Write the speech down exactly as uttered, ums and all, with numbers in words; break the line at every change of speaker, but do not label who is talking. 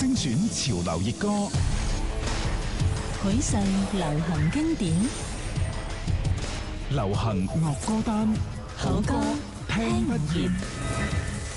精選潮流熱歌，
許上流行經典，
流行樂歌單，
好歌聽不厭。